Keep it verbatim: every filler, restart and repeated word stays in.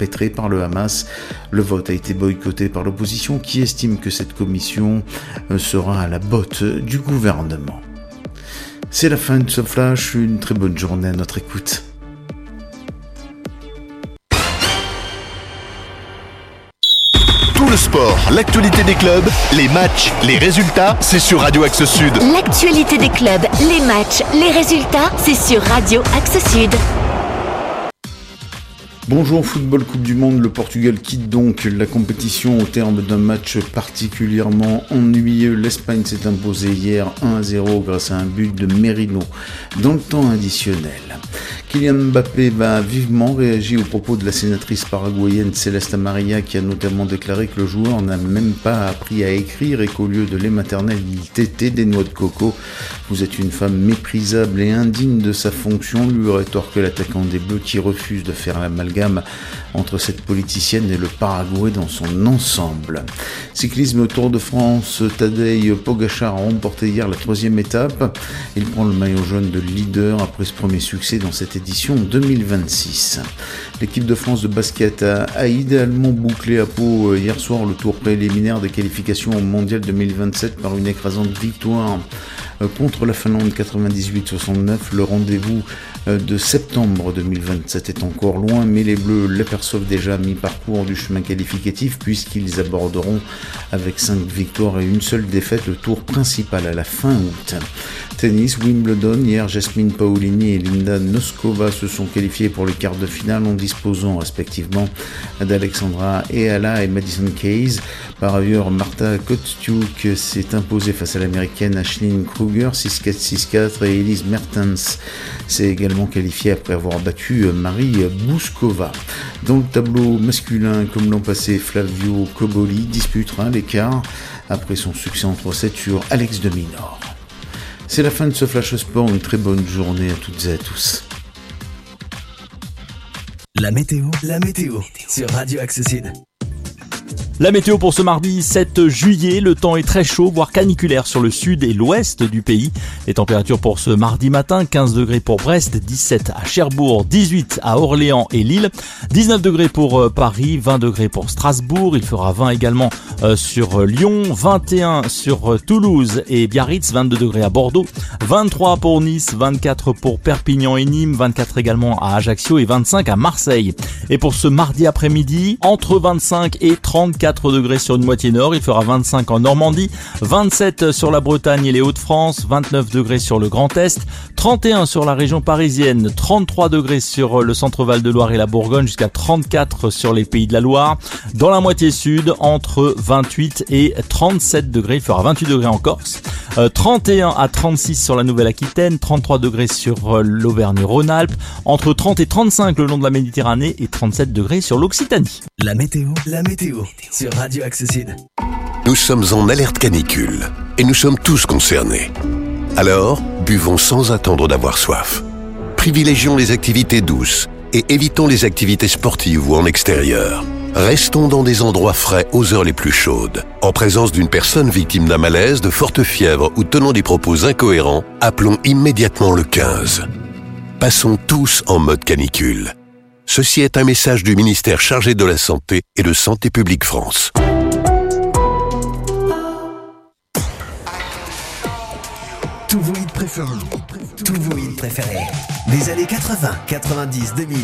perpétrés par le Hamas. Le vote a été boycotté par l'opposition qui estime que cette commission sera à la botte du gouvernement. C'est la fin de ce flash, une très bonne journée à notre écoute. Tout le sport, l'actualité des clubs, les matchs, les résultats, c'est sur Radio Axe Sud. L'actualité des clubs, les matchs, les résultats, c'est sur Radio Axe Sud. Bonjour football Coupe du Monde, le Portugal quitte donc la compétition au terme d'un match particulièrement ennuyeux. L'Espagne s'est imposée hier un à zéro grâce à un but de Merino dans le temps additionnel. Kylian Mbappé va vivement réagir aux propos de la sénatrice paraguayenne Celeste Amarilla qui a notamment déclaré que le joueur n'a même pas appris à écrire et qu'au lieu de lait maternel il tétait des noix de coco. Vous êtes une femme méprisable et indigne de sa fonction, lui rétorque l'attaquant des Bleus qui refuse de faire l'amalgame entre cette politicienne et le Paraguay dans son ensemble. Cyclisme au Tour de France, Tadej Pogačar a remporté hier la troisième étape. Il prend le maillot jaune de leader après ce premier succès dans cette édition deux mille vingt-six. L'équipe de France de basket a, a idéalement bouclé à Pau hier soir le tour préliminaire des qualifications au Mondial deux mille vingt-sept par une écrasante victoire contre la Finlande quatre-vingt-dix-huit soixante-neuf. Le rendez-vous de septembre deux mille vingt-sept est encore loin, mais les Bleus l'aperçoivent déjà à mi-parcours du chemin qualificatif puisqu'ils aborderont avec cinq victoires et une seule défaite le tour principal à la fin août. Tennis, Wimbledon, hier Jasmine Paolini et Linda Noskova se sont qualifiées pour les quarts de finale en disposant respectivement d'Alexandra Eala et Madison Keys. Par ailleurs, Marta Kostyuk s'est imposée face à l'américaine Ashlyn Kruger six quatre six quatre et Elise Mertens s'est également qualifiée après avoir battu Marie Bouskova. Dans le tableau masculin, comme l'an passé, Flavio Cobolli disputera l'écart après son succès en trois sept sur Alex de Minaur. C'est la fin de ce Flash Sport, une très bonne journée à toutes et à tous. La météo, la météo, sur Radio Axe Sud. La météo pour ce mardi sept juillet, le temps est très chaud, voire caniculaire sur le sud et l'ouest du pays. Les températures pour ce mardi matin, quinze degrés pour Brest, dix-sept à Cherbourg, dix-huit à Orléans et Lille, dix-neuf degrés pour Paris, vingt degrés pour Strasbourg, il fera vingt également sur Lyon, vingt et un sur Toulouse et Biarritz, vingt-deux degrés à Bordeaux, vingt-trois pour Nice, vingt-quatre pour Perpignan et Nîmes, vingt-quatre également à Ajaccio et vingt-cinq à Marseille. Et pour ce mardi après-midi, entre vingt-cinq et trente-quatre degrés sur une moitié nord, il fera vingt-cinq en Normandie, vingt-sept sur la Bretagne et les Hauts-de-France, vingt-neuf degrés sur le Grand Est, trente et un sur la région parisienne, trente-trois degrés sur le centre Val-de-Loire et la Bourgogne, jusqu'à trente-quatre sur les Pays de la Loire. Dans la moitié sud, entre vingt-huit et trente-sept degrés, il fera vingt-huit degrés en Corse, euh, trente et un à trente-six sur la Nouvelle-Aquitaine, trente-trois degrés sur euh, l'Auvergne-Rhône-Alpes, entre trente et trente-cinq le long de la Méditerranée et trente-sept degrés sur l'Occitanie. La météo, la météo, sur Radio Axe Sud. Nous sommes en alerte canicule et nous sommes tous concernés. Alors, buvons sans attendre d'avoir soif. Privilégions les activités douces et évitons les activités sportives ou en extérieur. Restons dans des endroits frais aux heures les plus chaudes. En présence d'une personne victime d'un malaise, de forte fièvre ou tenant des propos incohérents, appelons immédiatement le quinze. Passons tous en mode canicule. Ceci est un message du ministère chargé de la Santé et de Santé publique France. Tous vos hits préférés. Tous vos hits préférés. Des années quatre-vingts, quatre-vingt-dix, deux mille.